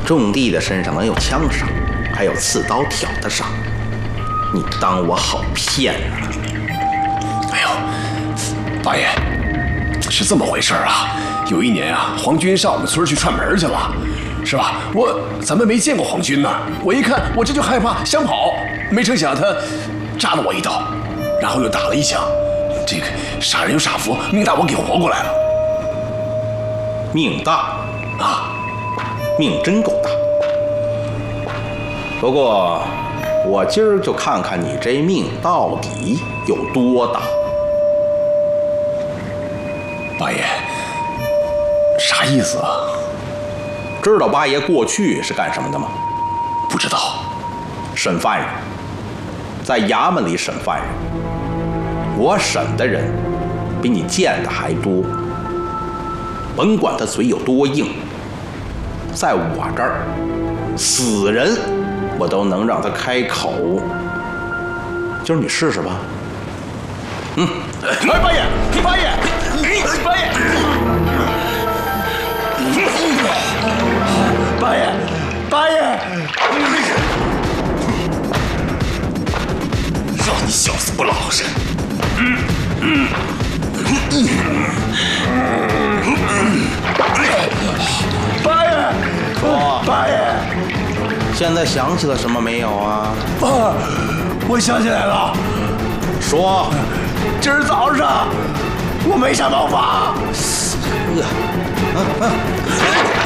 种地的身上能有枪伤，还有刺刀挑的伤，你当我好骗啊？ 哎呦，八爷，是这么回事啊！有一年啊，皇军上我们村去串门去了，是吧？咱们没见过皇军呢，我一看我这就害怕，想跑，没成想他扎了我一刀，然后又打了一枪，这个傻人有傻福，命大我给活过来了。 命大啊，命真够大。不过我今儿就看看你这命到底有多大。 八爷，啥意思啊？ 知道八爷过去是干什么的吗？ 不知道。 审犯人，在衙门里审犯人。我审的人比你见的还多，甭管他嘴有多硬，在我这儿，死人我都能让他开口。今儿你试试吧。 哎，八爷，八爷，八爷，八爷，八爷，让你小子不老实！八爷， 说， 八爷， 现在想起了什么没有啊？ 我想起来了， 说， 今儿早上我没上茅房。